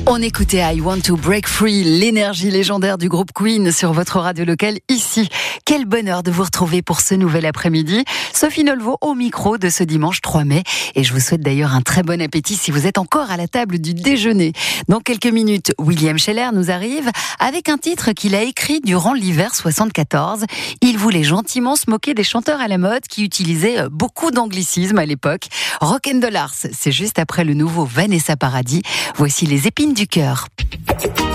On écoutait I Want to Break Free, l'énergie légendaire du groupe Queen sur votre radio locale ici. Quel bonheur de vous retrouver pour ce nouvel après-midi. Sophie Nolvo au micro de ce dimanche 3 mai. Et je vous souhaite d'ailleurs un très bon appétit si vous êtes encore à la table du déjeuner. Dans quelques minutes, William Scheller nous arrive avec un titre qu'il a écrit durant l'hiver 74. Il voulait gentiment se moquer des chanteurs à la mode qui utilisaient beaucoup d'anglicismes à l'époque. Rock'n'Dollars, c'est juste après le nouveau Vanessa Paradis. Voici les épines du cœur.